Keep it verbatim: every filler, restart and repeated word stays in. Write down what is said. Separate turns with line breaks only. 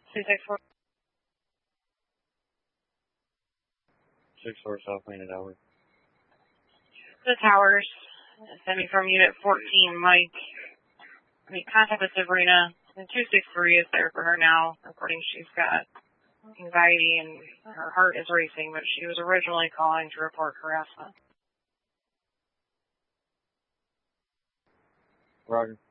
two six four.
six four South Main Tower.
The towers. Send me from Unit fourteen, Mike. I mean, contact with Sabrina. And two six three is there for her now, reporting she's got anxiety and her heart is racing, but she was originally calling to report harassment.
Roger.